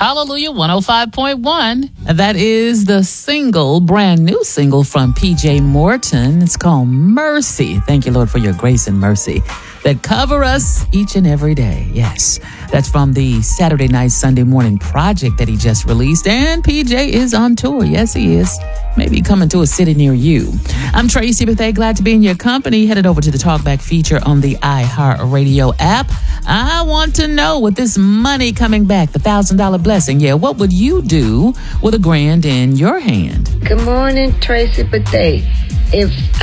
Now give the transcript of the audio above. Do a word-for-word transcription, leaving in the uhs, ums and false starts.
Hallelujah one oh five point one. That is the single, brand new single from P J Morton. It's called Mercy. Thank you, Lord, for your grace and mercy that cover us each and every day. Yes, that's from the Saturday Night, Sunday Morning project that he just released. And P J is on tour. Yes, he is. Maybe coming to a city near you. I'm Tracy Bethea. Glad to be in your company. Headed over to the Talkback feature on the iHeartRadio app. I want to know, with this money coming back, the one thousand dollars blessing, yeah, what would you do with a grand in your hand? Good morning, Tracy Bethea. If